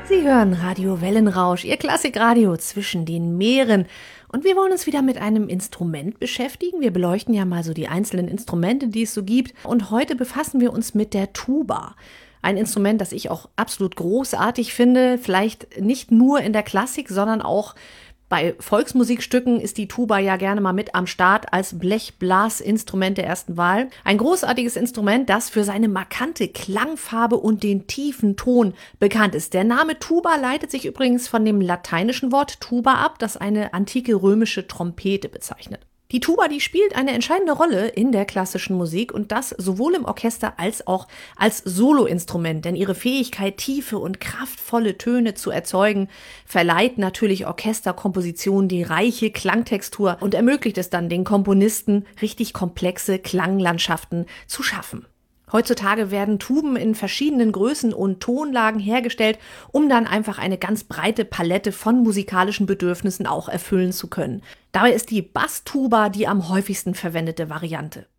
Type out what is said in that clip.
Sie hören Radio Wellenrausch, Ihr Klassikradio zwischen den Meeren. Und wir wollen uns wieder mit einem Instrument beschäftigen. Wir beleuchten ja mal so die einzelnen Instrumente, die es so gibt. Und heute befassen wir uns mit der Tuba. Ein Instrument, das ich auch absolut großartig finde. Vielleicht nicht nur in der Klassik, sondern auch bei Volksmusikstücken ist die Tuba ja gerne mal mit am Start als Blechblasinstrument der ersten Wahl. Ein großartiges Instrument, das für seine markante Klangfarbe und den tiefen Ton bekannt ist. Der Name Tuba leitet sich übrigens von dem lateinischen Wort tuba ab, das eine antike römische Trompete bezeichnet. Die Tuba, die spielt eine entscheidende Rolle in der klassischen Musik und das sowohl im Orchester als auch als Soloinstrument, denn ihre Fähigkeit, tiefe und kraftvolle Töne zu erzeugen, verleiht natürlich Orchesterkompositionen die reiche Klangtextur und ermöglicht es dann den Komponisten, richtig komplexe Klanglandschaften zu schaffen. Heutzutage werden Tuben in verschiedenen Größen und Tonlagen hergestellt, um dann einfach eine ganz breite Palette von musikalischen Bedürfnissen auch erfüllen zu können. Dabei ist die Basstuba die am häufigsten verwendete Variante.